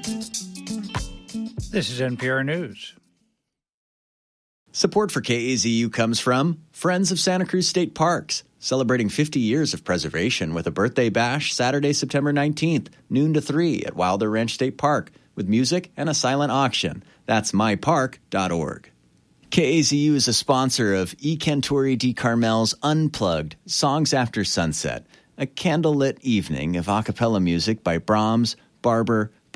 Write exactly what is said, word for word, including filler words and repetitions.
This is N P R News. Support for K A Z U comes from Friends of Santa Cruz State Parks, celebrating fifty years of preservation with a birthday bash Saturday, September nineteenth, noon to three at Wilder Ranch State Park, with music and a silent auction. That's my park dot org. K A Z U is a sponsor of E. Cantori di Carmel's Unplugged, Songs After Sunset, a candlelit evening of a cappella music by Brahms, Barber,